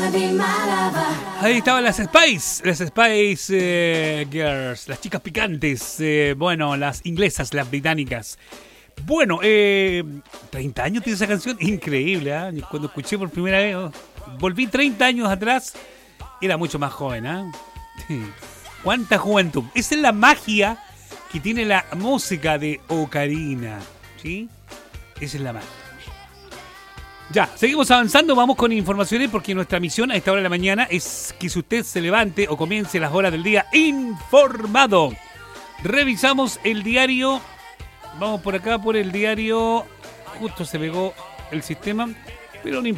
Ahí estaban las Spice Girls, las chicas picantes, bueno, las inglesas, las británicas. Bueno, 30 años tiene esa canción, increíble, ¿eh? Cuando escuché por primera vez, volví 30 años atrás, era mucho más joven, ¿eh? Cuánta juventud. Esa es la magia que tiene la música de Ocarina, ¿sí? Esa es la magia. Ya, seguimos avanzando, vamos con informaciones porque nuestra misión a esta hora de la mañana es que si usted se levante o comience las horas del día informado. Revisamos el diario, vamos por acá por el diario, justo se pegó el sistema, pero no importa.